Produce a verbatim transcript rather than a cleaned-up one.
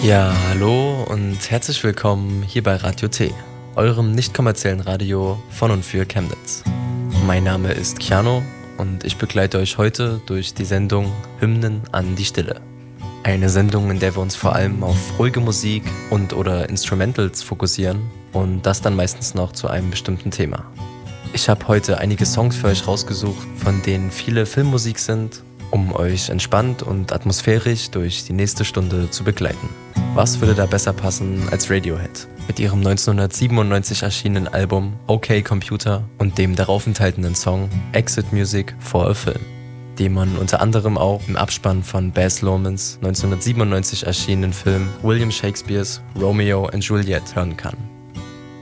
Ja, hallo und herzlich willkommen hier bei Radio T, eurem nicht kommerziellen Radio von und für Chemnitz. Mein Name ist Keanu und ich begleite euch heute durch die Sendung Hymnen an die Stille. Eine Sendung, in der wir uns vor allem auf ruhige Musik und oder Instrumentals fokussieren und das dann meistens noch zu einem bestimmten Thema. Ich habe heute einige Songs für euch rausgesucht, von denen viele Filmmusik sind, um euch entspannt und atmosphärisch durch die nächste Stunde zu begleiten. Was würde da besser passen als Radiohead mit ihrem neunzehnhundertsiebenundneunzig erschienenen Album Okay Computer und dem darauf enthaltenen Song Exit Music for a Film, den man unter anderem auch im Abspann von Baz Luhrmanns neunzehnhundertsiebenundneunzig erschienenen Film William Shakespeares Romeo and Juliet hören kann.